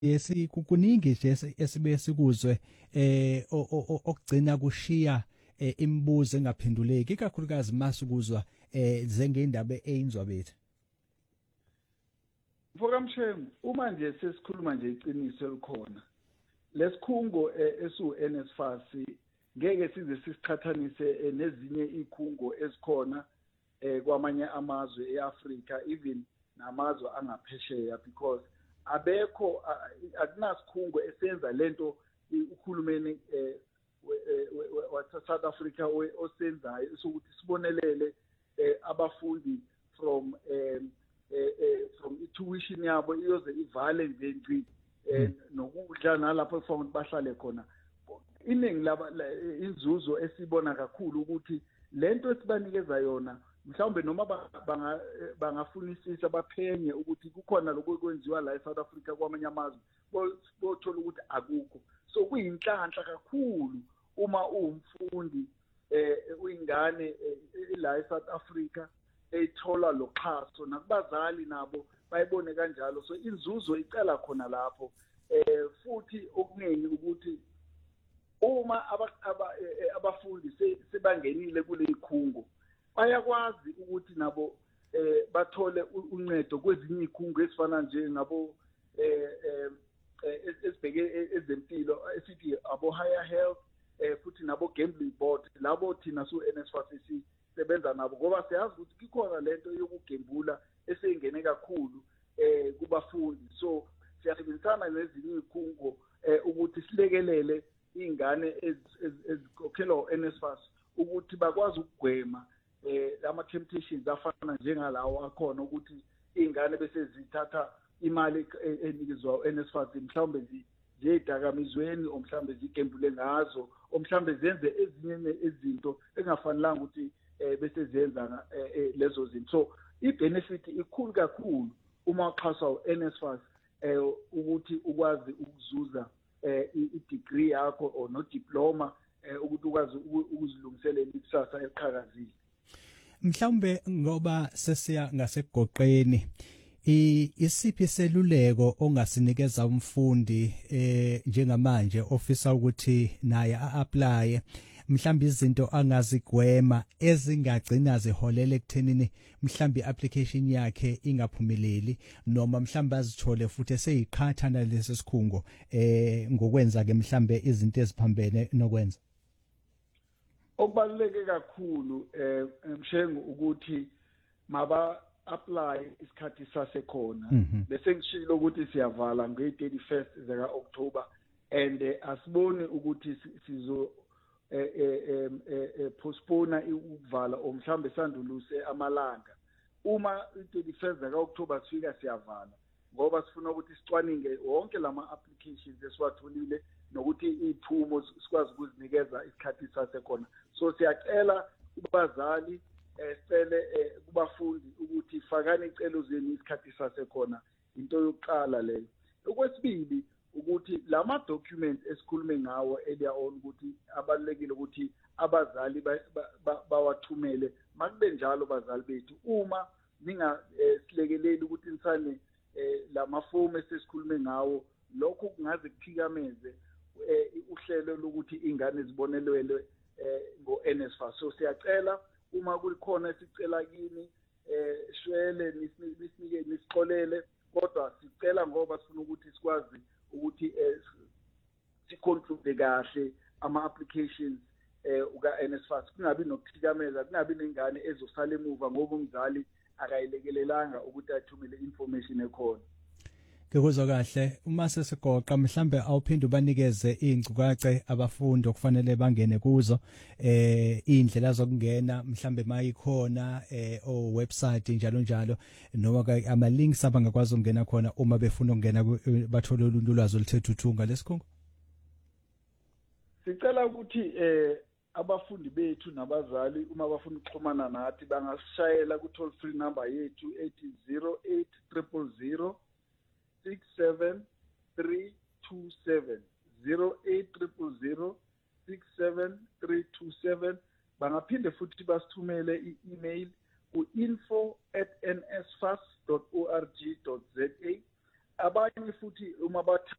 kuningi nje esibe sikuzwe okugcina kushiya imibuzo engaphenduleki ikakhulukazi masukuzwa njengendaba einzwa bethu. Mfokamshengu, uma nje sesikhuluma nje iqiniso elikhona lesikhungo esu-NSFAS ngeke size sisiqhathanise nezinye izikhungo ezikhona kwamanye amazwe eAfrika even namazwe angaphesheya because abekho akunasikhungo esenza lento uhulumeni wa South Africa osenzayo sokuthi sibonelele abafundi from tuition yabo iyoze ivale nje nokudla nalapho ekufanele bahlale khona. Iningi inzuzo esibona kakhulu ukuthi lento esibanikeza yona mhlawumbe noma bangafunisisa baphenye ukuthi kukhona lokho kwenziwa la eSouth Africa kwamanye amazwe bothola ukuthi akukho. So kuyinhlanhla kakhulu uma uwumfundi uyingane la eSouth Africa ethola loxhaso nakubazali nabo bayibone kanjalo. So inzuzo icala khona lapho futhi okuningi ukuthi uma abafundi sebangenile kule ikhungo bayakwazi ukuthi nabo bathole uncedo kwezinye ikhungo ezifana nje ngabo esibheke ezempilo esithi abo higher health futhi nabo gambling board labo thina su-NSFAS sisebenza nabo ngoba siyazi ukuthi kukhona lento yokugembula eseyingene kakhulu kubafundi. So siyasebenzisana nezinye izikhungo ukuthi silekelele ingane ezikhokhelwa u-NSFAS ukuthi bakwazi ukugwema ama temptations afana njengalawo akhona ukuthi ingane bese zithatha imali enikezwa u-NSFAS mhlawumbe ziyedakamizweni o mhlawumbe zigembule ngazo o mhlawumbe zenze ezinye izinto engafanelanga ukuthi bese zenza lezo zinto. So i-benefit ikhulu kakhulu uma uxhaswa u-NSFAS ukuthi ukwazi ukuzuza i-degree yakho or no diploma ukuthi ukwazi ukuzilungiselela ikusasa eliqhakazile. Mhlawumbe ngoba sesiya ngasegoqeni isiphi seluleko ongasinikeza umfundi njengamanje ofisa ukuthi naye a-apply mhlawumbe izinto angazigwema ezingagcina ziholele ekuthenini mhlawumbe i-application yakhe ingaphumeleli noma mhlawumbe azithole futhi eseyiqhathana lesi sikhungo ngokwenza ke mhlawumbe izinto eziphambene nokwenza. Okubaluleke kakhulu Mshengu ukuthi maba apply isikhathi sasekhona bese ngishilo ukuthi siyavala nge-31st zaka October and asiboni ukuthi sizo postpone ukuvala o mhlambe sanduluse amalanga. Uma i-31st zaka October sifika siyavala ngoba sifuna ukuthi sicwaninge wonke lama applications esiwatholile nokuthi iphumo sikwazi ukuzinikeza isikhathi sasekhona. So siyacela kubazali sicele kubafundi ukuthi fakani icelo zenu isikhathi sasekhona into yokuqala leyo. Okwesibili ukuthi lama documents esikhulume ngawo earlier on ukuthi abalekile ukuthi abazali bawathumele makube njalo bazali bethu uma ninga silekeleli ukuthi nisane lama form esesikhulume ngawo lokho kungaze kuphikameze uhlelo lokuthi ingane zibonelelwe ngo-NSFAS. So siyacela uma kulikhona esicela kini shwele nisinike nisixolele kodwa sicela ngoba sifuna ukuthi sikwazi ukuthi siconclude kahle ama applications uka-NSFAS kungabi nokuthikameza kungabi nengane ezosala emuva ngoba umzali akayilekelelanga ukuthi athumele information ekhona. Ngikuzwa kahle uma sesigoqa mhlambe awuphinde ubanikeze ingcukace abafundi okufanele bangene kuzo indlela zokungena mhlambe mayikhona o website njalo noma ama links abangakwazi ukungena khona uma befuna ukungena bathole ulwazi oluthethuthu lesikhungo. Sicela ukuthi abafundi bethu nabazali uma bafuna ukuxhumana nathi bangasishayela ku toll free number yethu ethi 08300 67327 08300 67327. Bangaphinde futhi basithumele i-email ku info@nsfas.org.za abanye futhi uma